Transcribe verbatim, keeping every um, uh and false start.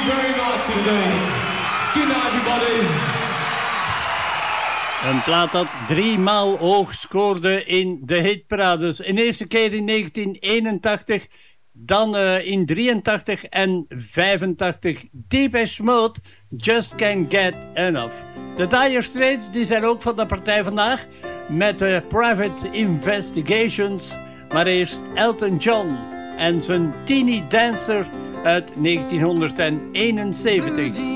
very much indeed. Good night, everybody. Een plaat dat driemaal hoog scoorde in de hitparades. Een eerste keer in negentien eenentachtig, dan uh, in drieëntachtig en vijfentachtig. Depeche Mode, Just Can't Get Enough. De Dire Straits die zijn ook van de partij vandaag met uh, Private Investigations. Maar eerst Elton John en zijn Teeny Dancer uit negentien eenenzeventig.